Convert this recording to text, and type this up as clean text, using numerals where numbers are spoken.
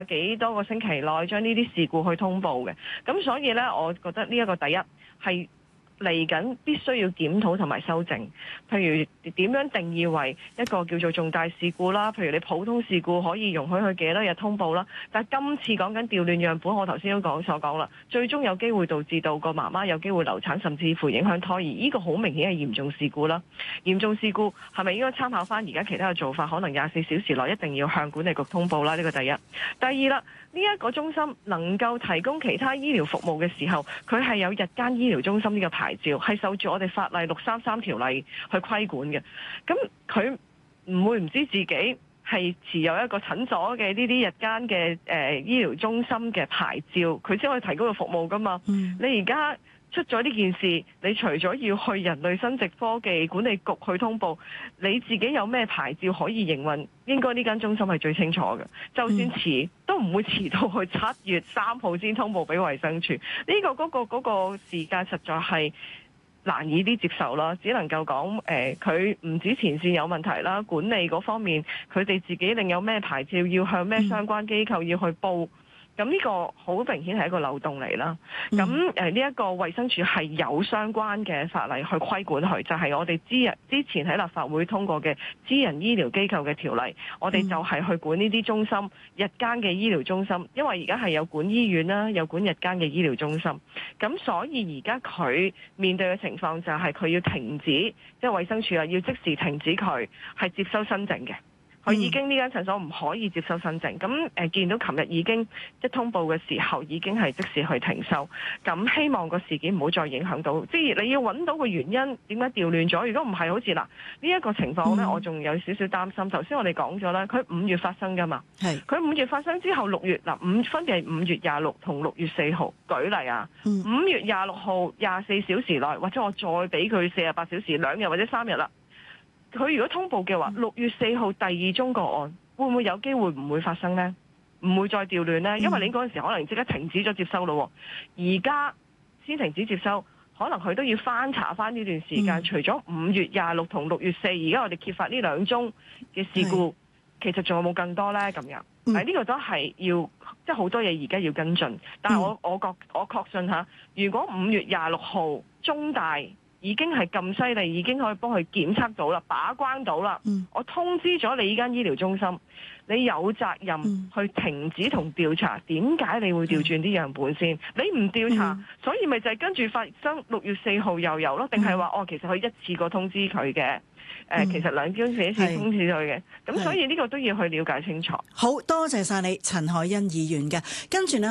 幾多個星期內將呢啲事故去通報嘅。咁所以呢，我覺得呢一個第一係嚟緊必須要檢討同埋修正，譬如點樣定義為一個叫做重大事故啦，譬如你普通事故可以容許佢幾多日通報啦，但係今次講緊調亂樣本，我頭先都所講啦，最終有機會導致到個媽媽有機會流產，甚至乎影響胎兒，呢個好明顯係嚴重事故啦。嚴重事故係咪應該參考翻而家其他嘅做法？可能24小時內一定要向管理局通報啦，呢個第一。第二啦，呢一個中心能夠提供其他醫療服務嘅時候，佢係有日間醫療中心呢個牌照，係受住我哋法例633條例去規管嘅。咁佢唔會唔知自己係持有一個診所嘅呢啲日間嘅醫療中心嘅牌照，佢先可以提供個服務噶嘛。你而家出咗呢件事，你除咗要去人類生殖科技管理局去通報，你自己有咩牌照可以營運？應該呢間中心係最清楚嘅。就算遲都唔會遲到去7月3號先通報俾衛生署。呢嗰個時間實在係難以啲接受啦，只能夠講佢唔止前線有問題啦，管理嗰方面佢哋自己另有咩牌照要向咩相關機構要去報。咁呢個好明顯係一個漏洞嚟啦。咁呢一個衛生署係有相關嘅法例去規管佢，就係我哋之前喺立法會通過嘅私人醫療機構嘅條例，我哋就係去管呢啲中心日間嘅醫療中心，因為而家係有管醫院啦，有管日間嘅醫療中心。咁所以而家佢面對嘅情況就係佢要停止，即係衛生署要即時停止佢係接收新症嘅。佢已經呢間診所唔可以接收新症，咁見到琴日已經即通報嘅時候，已經係即時去停收。咁希望個事件唔好再影響到，即係你要揾到個原因點解調亂咗。如果唔係好似嗱呢一個情況呢，我仲有少少擔心。頭先我哋講咗啦，佢5月發生㗎嘛，佢5月發生之後6月分別係5月26同6月4號。舉例啊，5月26號24小時內，或者我再俾佢48小時2日或者3日啦。佢如果通報嘅話，6月4號第2宗個案，會唔會有機會唔會發生呢？唔會再調亂呢？因為你嗰陣時可能即刻停止咗接收咯，而家先停止接收，可能佢都要翻查翻呢段時間。除咗5月26同6月4，而家我哋揭發呢2宗嘅事故，其實仲有冇更多呢？咁樣，呢個都係要即係好多嘢而家要跟進。但係我確信嚇，如果5月26號中大已經係咁犀利，已經可以幫佢檢測到啦，把關到啦。我通知咗你呢間醫療中心，你有責任去停止同調查。點解你會調轉啲樣本先？你唔調查，所以咪就係跟住發生6月4號又有咯？定係話其實佢一次過通知佢嘅？其實2宗一次通知佢嘅。咁所以呢個都要去了解清楚。 好多謝晒你，陳凱欣議員嘅。跟住呢。